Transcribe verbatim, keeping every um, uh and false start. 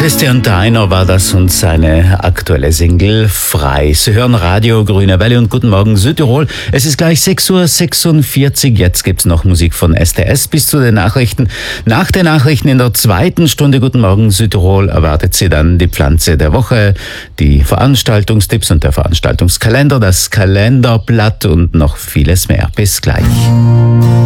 Christian Deiner war das und seine aktuelle Single Frei. Sie hören Radio Grüne Welle und guten Morgen Südtirol. Es ist gleich sechs Uhr sechsundvierzig. Jetzt gibt's noch Musik von S T S bis zu den Nachrichten. Nach den Nachrichten in der zweiten Stunde Guten Morgen Südtirol erwartet Sie dann die Pflanze der Woche, die Veranstaltungstipps und der Veranstaltungskalender, das Kalenderblatt und noch vieles mehr. Bis gleich.